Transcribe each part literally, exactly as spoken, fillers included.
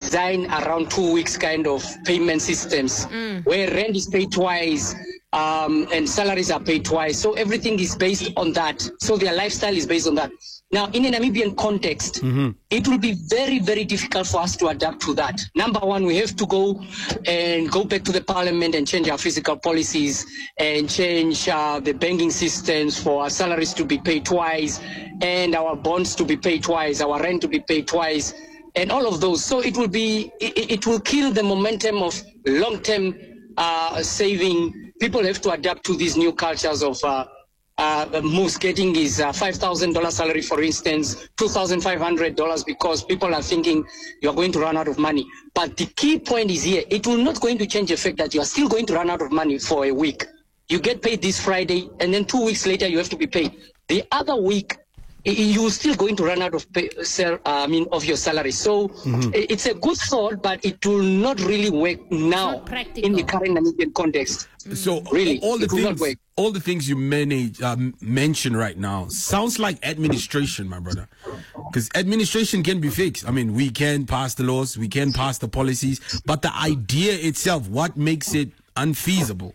design around two weeks kind of payment systems mm. where rent is paid twice um, and salaries are paid twice. So everything is based on that. So their lifestyle is based on that. Now, in a Namibian context, mm-hmm. it will be very, very difficult for us to adapt to that. Number one, we have to go and go back to the parliament and change our fiscal policies and change uh, the banking systems for our salaries to be paid twice and our bonds to be paid twice, our rent to be paid twice, and all of those. So it will be, it, it will kill the momentum of long-term uh, saving. People have to adapt to these new cultures of uh, Uh, most getting is uh, five thousand dollars salary, for instance, two thousand five hundred dollars, because people are thinking you're going to run out of money. But the key point is here, it will not going to change the fact that you are still going to run out of money for a week. You get paid this Friday, and then two weeks later you have to be paid. The other week, you're still going to run out of pay, uh, I mean, of your salary. So mm-hmm. it's a good thought, but it will not really work now in the current Namibian context. So really, all the things, all the things you manage, um, mention right now sounds like administration, my brother. Because administration can be fixed. I mean, we can pass the laws, we can pass the policies, but the idea itself, what makes it unfeasible?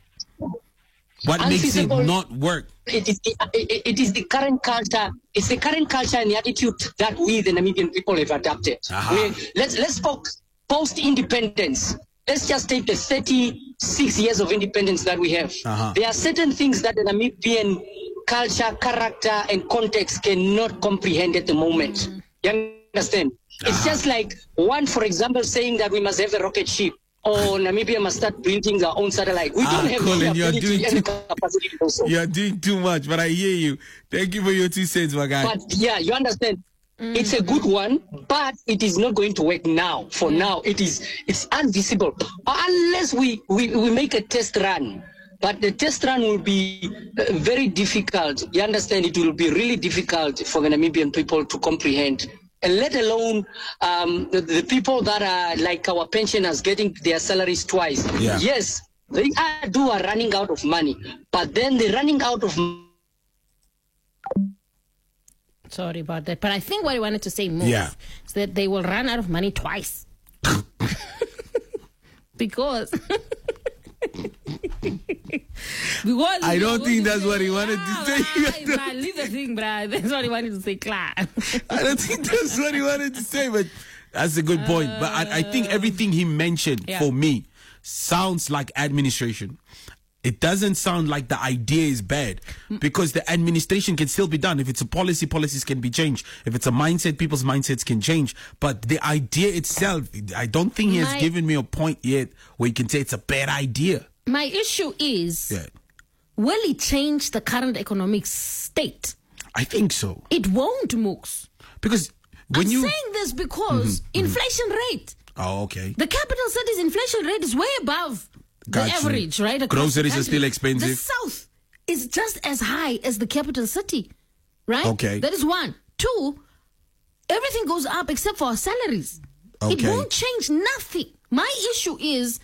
What unfeasible, makes it not work? It is, the, it, it is the current culture. It's the current culture and the attitude that we, the Namibian people, have adapted. We, let's let's focus post-independence. Let's just take the thirty-six years of independence that we have. Uh-huh. There are certain things that the Namibian culture, character, and context cannot comprehend at the moment. Mm. You understand? Uh-huh. It's just like one, for example, saying that we must have a rocket ship, or Namibia must start building our own satellite. We ah, don't have Colin, the ability you're doing and too, capacity to do so. You're doing too much, but I hear you. Thank you for your two cents, my guy. But yeah, you understand. Mm-hmm. It's a good one, but it is not going to work now. For mm-hmm. now, it is it's invisible unless we, we, we make a test run. But the test run will be uh, very difficult. You understand? It will be really difficult for the Namibian people to comprehend. And let alone um, the, the people that are like our pensioners getting their salaries twice. Yeah. Yes, they are, do are running out of money, but then they're running out of money. Sorry about that. But I think what I wanted to say most yeah. is that they will run out of money twice. because... because I don't think that's say, what he wanted to say. Right, bro, leave the thing, bro. That's what he wanted to say, Clark. I don't think that's what he wanted to say, but that's a good point. Uh, but I, I think everything he mentioned yeah. for me sounds like administration. It doesn't sound like the idea is bad, because the administration can still be done. If it's a policy, policies can be changed. If it's a mindset, people's mindsets can change. But the idea itself, I don't think he has my, given me a point yet where you can say it's a bad idea. My issue is, yeah. will it change the current economic state? I think so. It won't, Mooks. Because when I'm you... saying this because mm-hmm, inflation mm-hmm. rate. Oh, okay. The capital city's inflation rate is way above Got the you. average, right? Groceries are still expensive. The South is just as high as the capital city, right? Okay. That is one. Two, everything goes up except for our salaries. Okay. It won't change nothing. My issue is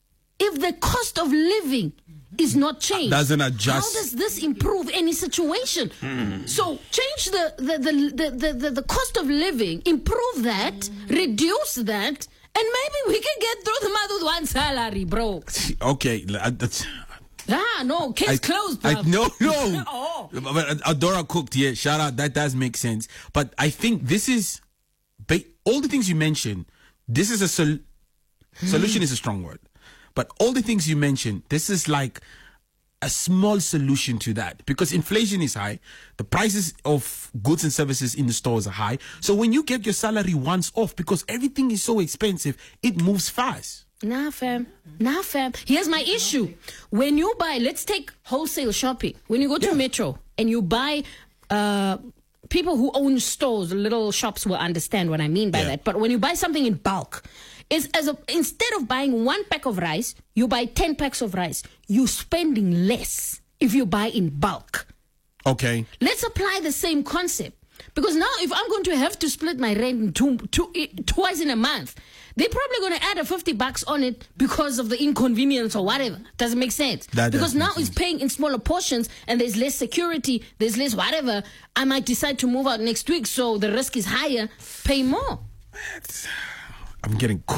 if the cost of living is not changed, doesn't adjust. How does this improve any situation? Hmm. So change the the, the, the, the, the cost of living, improve that, reduce that, and maybe we can get through the month with one salary, bro. Okay, that's... Ah, no, case I, closed, I, bro. no, no. oh. But Adora cooked, yeah, shout out, that does make sense. But I think this is... All the things you mentioned, this is a... Sol- solution is a strong word. But all the things you mentioned, this is like a small solution to that, because inflation is high. The prices of goods and services in the stores are high. So when you get your salary once off, because everything is so expensive, it moves fast. Nah, fam. Nah, fam. Here's my issue. When you buy, let's take wholesale shopping. When you go to yeah. Metro and you buy, uh, people who own stores, little shops will understand what I mean by yeah. that. But when you buy something in bulk, Is as a, instead of buying one pack of rice, you buy ten packs of rice. You're spending less if you buy in bulk. Okay. Let's apply the same concept. Because now if I'm going to have to split my rent in two, two, twice in a month, they're probably going to add a fifty bucks on it because of the inconvenience or whatever. Does it make sense? That because now sense. it's paying in smaller portions and there's less security, there's less whatever. I might decide to move out next week, so the risk is higher. Pay more. I'm getting